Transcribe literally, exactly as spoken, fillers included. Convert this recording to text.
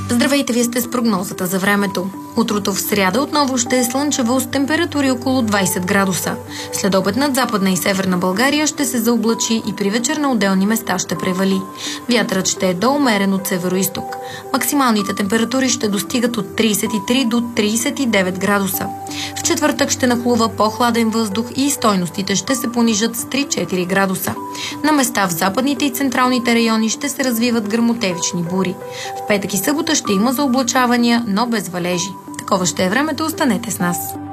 Здравейте, вие сте с прогнозата за времето. Утрото в сряда отново ще е слънчево с температури около двайсет градуса. След обед над Западна и Северна България ще се заоблачи и при вечер на отделни места ще превали. Вятърът ще е до умерен от североизток. Максималните температури ще достигат от трийсет и три до трийсет и девет градуса. В четвъртък ще нахлува по-хладен въздух и стойностите ще се понижат с три-четири градуса. На места в западните и централните райони ще се развиват гръмотевични бури. В петък и събота ще има заоблачавания, но без валежи. Такова ще е времето, останете с нас.